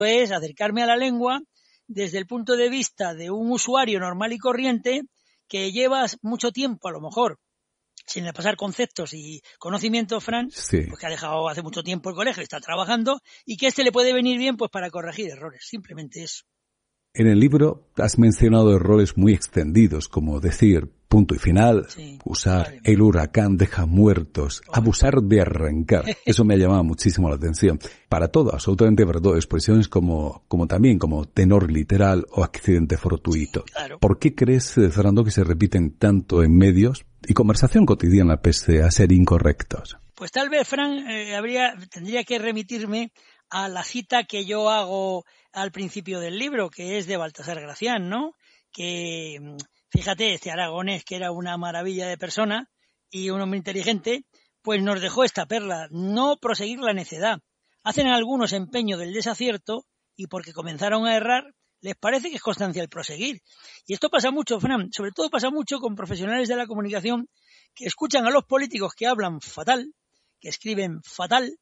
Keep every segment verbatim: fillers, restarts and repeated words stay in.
es acercarme a la lengua desde el punto de vista de un usuario normal y corriente que lleva mucho tiempo, a lo mejor, sin repasar conceptos y conocimientos, Fran, sí. pues que ha dejado hace mucho tiempo el colegio, está trabajando, y que este le puede venir bien pues para corregir errores, simplemente eso. En el libro has mencionado errores muy extendidos, como decir punto y final, sí, usar vale. el huracán deja muertos, oh. abusar de arrancar. Eso me ha llamado muchísimo la atención. Para todo, absolutamente para todo, expresiones como, como también como tenor literal o accidente fortuito. Sí, claro. ¿Por qué crees, Fernando, que se repiten tanto en medios y conversación cotidiana pese a ser incorrectos? Pues tal vez, Fran, eh, habría, tendría que remitirme a la cita que yo hago al principio del libro, que es de Baltasar Gracián, ¿no? Que, fíjate, este aragonés, que era una maravilla de persona y un hombre inteligente, pues nos dejó esta perla: no proseguir la necedad. Hacen algunos empeño del desacierto y porque comenzaron a errar, les parece que es constancia el proseguir. Y esto pasa mucho, Fran, sobre todo pasa mucho con profesionales de la comunicación que escuchan a los políticos que hablan fatal, que escriben fatal,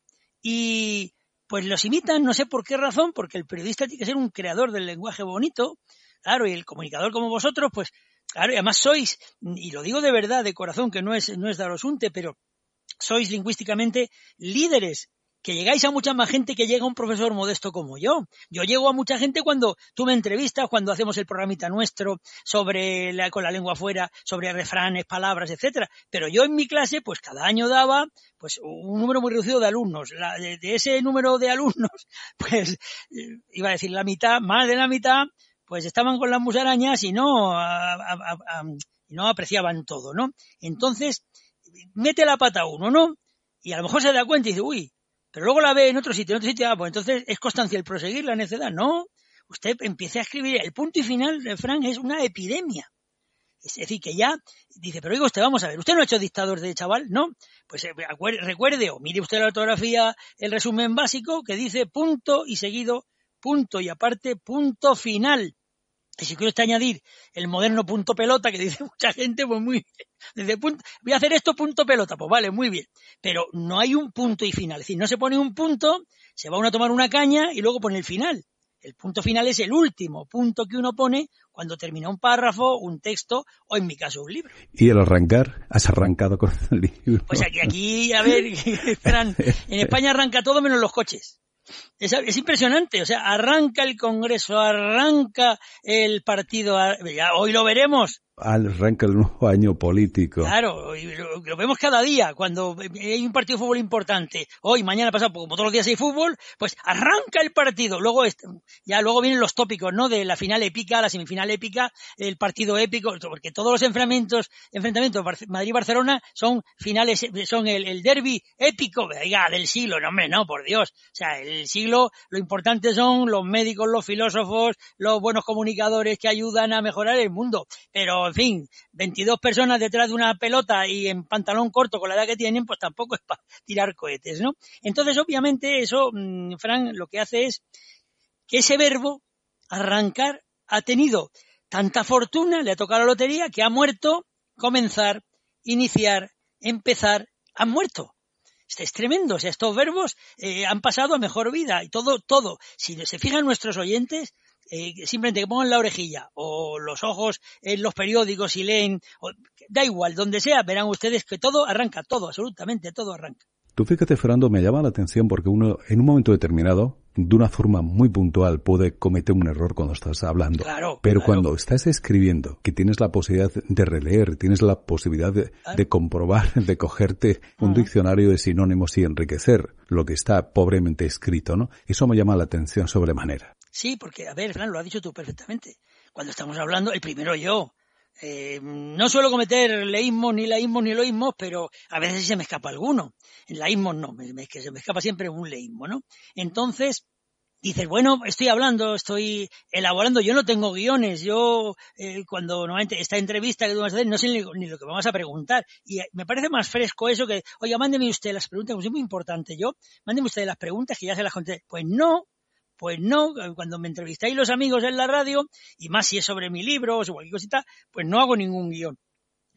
y pues los imitan, no sé por qué razón, porque el periodista tiene que ser un creador del lenguaje bonito, claro, y el comunicador como vosotros, pues claro, y además sois, y lo digo de verdad, de corazón, que no es, no es daros unte, pero sois lingüísticamente líderes, que llegáis a mucha más gente que llega un profesor modesto como yo. Yo llego a mucha gente cuando tú me entrevistas, cuando hacemos el programita nuestro sobre la, con la lengua afuera, sobre refranes, palabras, etcétera. Pero yo en mi clase, pues cada año daba pues un número muy reducido de alumnos. La, de, de ese número de alumnos, pues iba a decir la mitad, más de la mitad, pues estaban con las musarañas y no, a, a, a, a, y no apreciaban todo, ¿no? Entonces, mete la pata uno, ¿no? Y a lo mejor se da cuenta y dice, uy, pero luego la ve en otro sitio, en otro sitio, ah, pues entonces es constancia el proseguir la necedad. No, usted empiece a escribir, el punto y final, Fran, es una epidemia. Es decir, que ya dice, pero oiga usted, vamos a ver, ¿usted no ha hecho dictador de chaval? ¿No? Pues eh, recuerde o mire usted la ortografía, el resumen básico que dice punto y seguido, punto y aparte, punto final. Y si quiere usted añadir el moderno punto pelota, que dice mucha gente, pues muy bien. Dice, punto, voy a hacer esto punto pelota, pues vale, muy bien. Pero no hay un punto y final. Es decir, no se pone un punto, se va uno a tomar una caña y luego pone el final. El punto final es el último punto que uno pone cuando termina un párrafo, un texto o, en mi caso, un libro. ¿Y el arrancar? ¿Has arrancado con el libro? Pues aquí, aquí a ver, Fran, en España arranca todo menos los coches. Es, es impresionante, o sea, arranca el Congreso, arranca el partido, ya, hoy lo veremos. Arranca el nuevo año político. Claro, y lo, lo vemos cada día, cuando hay un partido de fútbol importante, hoy, mañana, pasado, como todos los días hay fútbol, pues arranca el partido, luego ya luego vienen los tópicos, ¿no? De la final épica, la semifinal épica, el partido épico, porque todos los enfrentamientos, enfrentamientos Madrid-Barcelona son finales, son el, el derbi épico, oiga, del siglo, no hombre, no, por Dios, o sea, el siglo, lo importante son los médicos, los filósofos, los buenos comunicadores que ayudan a mejorar el mundo, pero en fin, veintidós personas detrás de una pelota y en pantalón corto con la edad que tienen, pues tampoco es para tirar cohetes, ¿no? Entonces, obviamente, eso, mmm, Fran, lo que hace es que ese verbo, arrancar, ha tenido tanta fortuna, le ha tocado la lotería, que ha muerto, comenzar, iniciar, empezar, han muerto. Este es tremendo, o sea, estos verbos eh, han pasado a mejor vida y todo, todo. Si se fijan nuestros oyentes, eh, simplemente que pongan la orejilla o los ojos en los periódicos y leen, o, da igual, donde sea, verán ustedes que todo arranca, todo, absolutamente todo arranca. Tú fíjate, Fernando, me llama la atención porque uno, en un momento determinado, de una forma muy puntual, puede cometer un error cuando estás hablando. Claro, Pero claro. cuando estás escribiendo, que tienes la posibilidad de releer, tienes la posibilidad de, claro. de comprobar, de cogerte un uh-huh. diccionario de sinónimos y enriquecer lo que está pobremente escrito, ¿no? Eso me llama la atención sobremanera. Sí, porque, a ver, Fran, lo has dicho tú perfectamente. Cuando estamos hablando, el primero yo. Eh, no suelo cometer leísmos, ni laísmos, ni loísmos, pero a veces se me escapa alguno. En laísmos no, me, me, se me escapa siempre un leísmo, ¿no? Entonces, dices, bueno, estoy hablando, estoy elaborando, yo no tengo guiones, yo eh, cuando normalmente esta entrevista que tú vas a hacer no sé ni, ni lo que vamos a preguntar. Y me parece más fresco eso que, oiga, mándeme usted las preguntas, que es muy importante yo, mándeme usted las preguntas que ya se las conté. Pues no. Pues no, cuando me entrevistáis los amigos en la radio, y más si es sobre mi libro o sobre cualquier cosita, pues no hago ningún guión.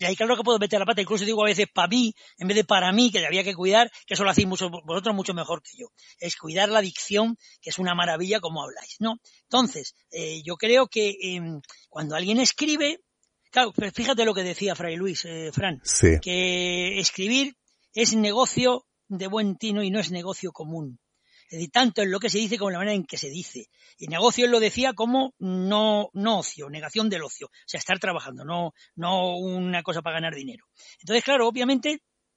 Y ahí claro que puedo meter la pata, incluso digo a veces para mí, en vez de para mí, que había que cuidar, que eso lo hacéis mucho, vosotros mucho mejor que yo. Es cuidar la dicción, que es una maravilla como habláis, ¿no? Entonces, eh, yo creo que eh, cuando alguien escribe, claro, fíjate lo que decía Fray Luis, eh, Fran, sí. que escribir es negocio de buen tino y no es negocio común. Es decir, tanto en lo que se dice como en la manera en que se dice. Y negocio él lo decía como no, no ocio, negación del ocio. O sea, estar trabajando, no, no una cosa para ganar dinero. Entonces, claro, obviamente,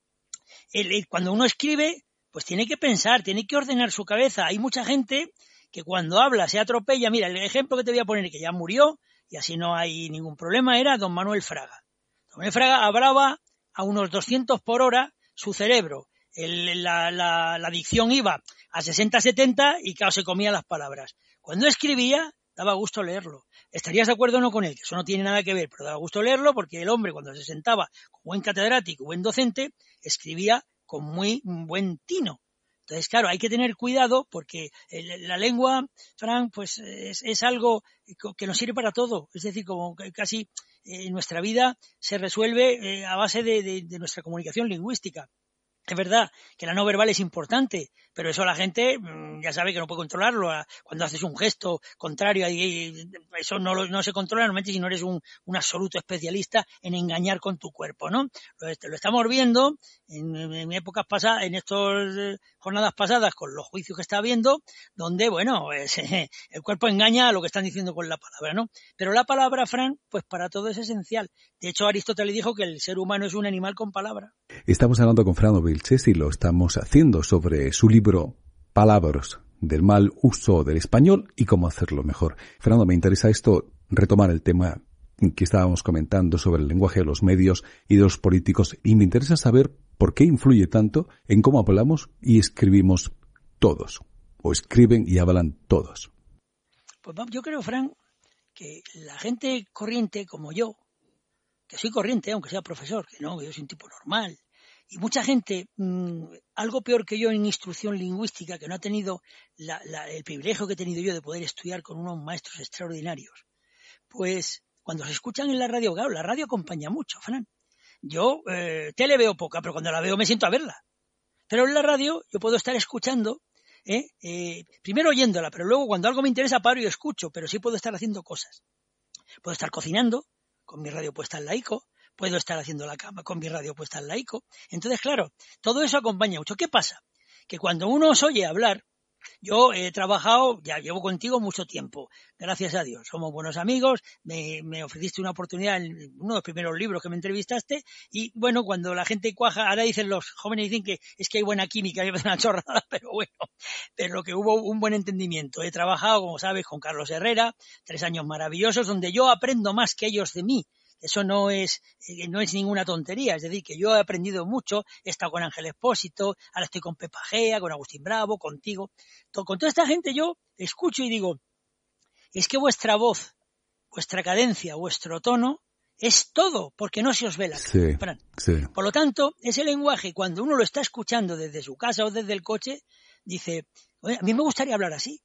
el, el, cuando uno escribe, pues tiene que pensar, tiene que ordenar su cabeza. Hay mucha gente que cuando habla se atropella. Mira, el ejemplo que te voy a poner, que ya murió, y así no hay ningún problema, era don Manuel Fraga. Don Manuel Fraga hablaba a unos doscientos por hora su cerebro. El, la, la, la dicción iba a sesenta setenta y claro, se comía las palabras. Cuando escribía, daba gusto leerlo. ¿Estarías de acuerdo o no con él? Que eso no tiene nada que ver, pero daba gusto leerlo porque el hombre cuando se sentaba con buen catedrático, buen docente, escribía con muy buen tino. Entonces, claro, hay que tener cuidado porque la lengua, Fran, pues es, es algo que nos sirve para todo. Es decir, como casi eh, nuestra vida se resuelve eh, a base de, de, de nuestra comunicación lingüística. Es verdad que la no verbal es importante, pero eso la gente ya sabe que no puede controlarlo. Cuando haces un gesto contrario, eso no, lo, no se controla normalmente si no eres un, un absoluto especialista en engañar con tu cuerpo, ¿no? Lo, lo estamos viendo en, en épocas pasadas, en estas jornadas pasadas con los juicios que está habiendo, donde, bueno, pues, eh, el cuerpo engaña a lo que están diciendo con la palabra, ¿no? Pero la palabra, Fran, pues para todo es esencial. De hecho, Aristóteles dijo que el ser humano es un animal con palabra. Estamos hablando con Fernando Vilches y lo estamos haciendo sobre su libro Palabras, del mal uso del español y cómo hacerlo mejor. Fernando, me interesa esto, retomar el tema que estábamos comentando sobre el lenguaje de los medios y de los políticos, y me interesa saber por qué influye tanto en cómo hablamos y escribimos todos, o escriben y hablan todos. Pues yo creo, Fran, que la gente corriente como yo, que soy corriente, aunque sea profesor, que no, que yo soy un tipo normal, y mucha gente, mmm, algo peor que yo en instrucción lingüística, que no ha tenido la, la, el privilegio que he tenido yo de poder estudiar con unos maestros extraordinarios, pues cuando se escuchan en la radio, claro, la radio acompaña mucho, Fran. Yo eh, tele veo poca, pero cuando la veo me siento a verla. Pero en la radio yo puedo estar escuchando, eh, eh, primero oyéndola, pero luego cuando algo me interesa paro y escucho, pero sí puedo estar haciendo cosas. Puedo estar cocinando con mi radio puesta en laico, puedo estar haciendo la cama con mi radio puesta en laico. Entonces, claro, todo eso acompaña mucho. ¿Qué pasa? Que cuando uno os oye hablar, yo he trabajado, ya llevo contigo mucho tiempo, gracias a Dios, somos buenos amigos, me, me ofreciste una oportunidad en uno de los primeros libros que me entrevistaste y bueno, cuando la gente cuaja, ahora dicen los jóvenes dicen que es que hay buena química, es una chorrada, pero bueno, pero que hubo un buen entendimiento. He trabajado, como sabes, con Carlos Herrera, tres años maravillosos donde yo aprendo más que ellos de mí. Eso no es eh, no es ninguna tontería, es decir, que yo he aprendido mucho, he estado con Ángel Expósito, ahora estoy con Pepa Gea, con Agustín Bravo, contigo, to, con toda esta gente yo escucho y digo, es que vuestra voz, vuestra cadencia, vuestro tono, es todo, porque no se os ve la cara, sí, Fran. Sí. Por lo tanto, ese lenguaje, cuando uno lo está escuchando desde su casa o desde el coche, dice, oye, a mí me gustaría hablar así.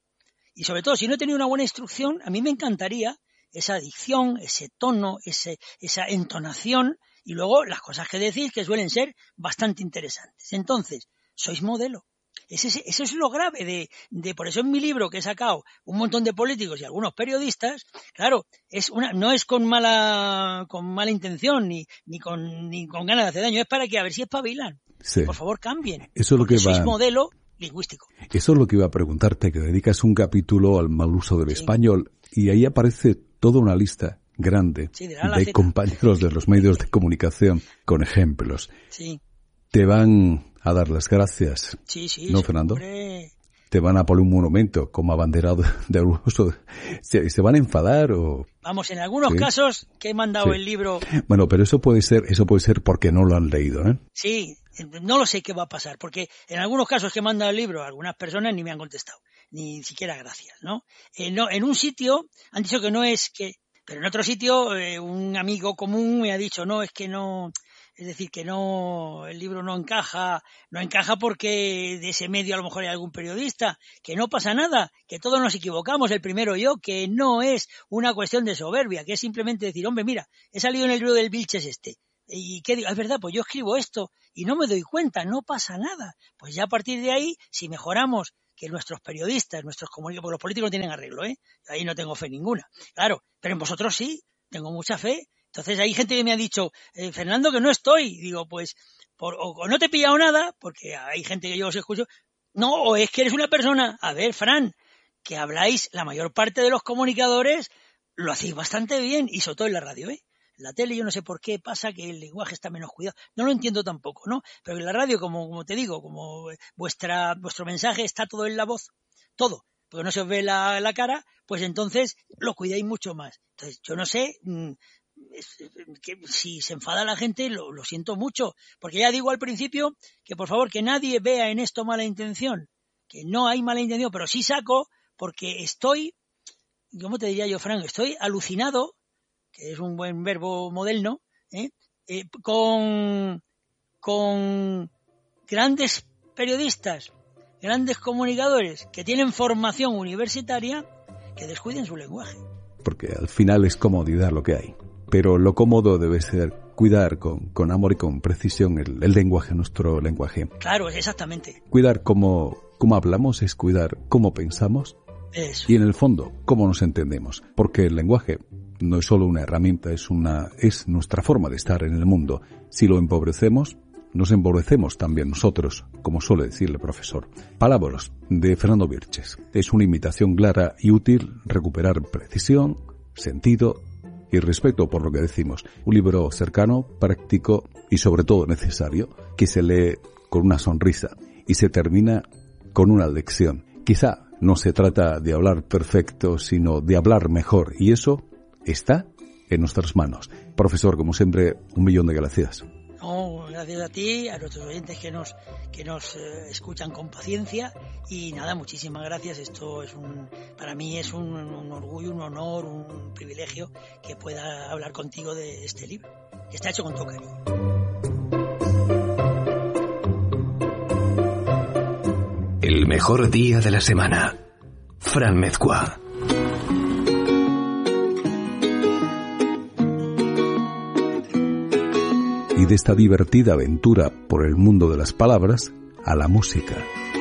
Y sobre todo, si no he tenido una buena instrucción, a mí me encantaría esa dicción, ese tono, ese, esa entonación y luego las cosas que decís que suelen ser bastante interesantes. Entonces, sois modelo. Ese, eso es lo grave de, de, por eso en mi libro que he sacado un montón de políticos y algunos periodistas, claro, es una, no es con mala, con mala intención ni, ni con, ni con ganas de hacer daño, es para que a ver si espabilan. Sí. Por favor, cambien. Eso es lo que sois va... modelo lingüístico. Eso es lo que iba a preguntarte, que dedicas un capítulo al mal uso del sí. español y ahí aparece toda una lista grande sí, de, de compañeros de los medios de comunicación con ejemplos. Sí. Te van a dar las gracias, sí, sí, ¿no, sí, Fernando? Hombre. Te van a poner un monumento como abanderado del uso. ¿Se, ¿Se van a enfadar o...? Vamos, en algunos ¿Sí? casos que he mandado sí. el libro... Bueno, pero eso puede ser eso puede ser porque no lo han leído, ¿eh? Sí, no lo sé qué va a pasar, porque en algunos casos que he mandado el libro, algunas personas ni me han contestado, ni siquiera gracias, ¿no? Eh, no en un sitio han dicho que no es que... Pero en otro sitio eh, un amigo común me ha dicho, no, es que no... Es decir, que no, el libro no encaja, no encaja porque de ese medio a lo mejor hay algún periodista, que no pasa nada, que todos nos equivocamos, el primero yo, que no es una cuestión de soberbia, que es simplemente decir, hombre, mira, he salido en el libro del Vilches este, y qué digo, es verdad, pues yo escribo esto y no me doy cuenta, no pasa nada. Pues ya a partir de ahí, si mejoramos que nuestros periodistas, nuestros comunicadores, porque los políticos no tienen arreglo, ¿eh? Ahí no tengo fe ninguna. Claro, pero en vosotros sí, tengo mucha fe. Entonces hay gente que me ha dicho, eh, Fernando, que no estoy. Digo, pues, por, o, o no te he pillado nada, porque hay gente que yo os escucho, no, o es que eres una persona, a ver, Fran, que habláis, la mayor parte de los comunicadores lo hacéis bastante bien, y sobre todo en la radio, ¿eh? En la tele yo no sé por qué pasa que el lenguaje está menos cuidado, no lo entiendo tampoco, ¿no? Pero en la radio, como, como te digo, como vuestra vuestro mensaje está todo en la voz, todo, porque no se os ve la, la cara, pues entonces lo cuidáis mucho más. Entonces yo no sé... Mmm, que si se enfada la gente lo, lo siento mucho, porque ya digo al principio que por favor que nadie vea en esto mala intención, que no hay mala intención, pero sí saco porque estoy, ¿cómo te diría yo, Frank? Estoy alucinado, que es un buen verbo moderno, ¿eh? Eh, con, con grandes periodistas, grandes comunicadores que tienen formación universitaria que descuiden su lenguaje. Porque al final es comodidad lo que hay. Pero lo cómodo debe ser cuidar con, con amor y con precisión el, el lenguaje, nuestro lenguaje. Claro, exactamente. Cuidar cómo, cómo hablamos es cuidar cómo pensamos. Eso. Y en el fondo, cómo nos entendemos. Porque el lenguaje no es solo una herramienta, es, una, es nuestra forma de estar en el mundo. Si lo empobrecemos, nos empobrecemos también nosotros, como suele decir el profesor. Palabras de Fernando Vilches. Es una invitación clara y útil recuperar precisión, sentido y respeto por lo que decimos. Un libro cercano, práctico y sobre todo necesario, que se lee con una sonrisa y se termina con una lección. Quizá no se trata de hablar perfecto, sino de hablar mejor, y eso está en nuestras manos. Profesor, como siempre, un millón de gracias. No, gracias a ti, a nuestros oyentes que nos que nos eh, escuchan con paciencia, y nada, muchísimas gracias. Esto es un, para mí es un, un orgullo, un honor, un privilegio que pueda hablar contigo de este libro, que está hecho con todo cariño. El mejor día de la semana. Fran Mezcua. Y de esta divertida aventura por el mundo de las palabras a la música.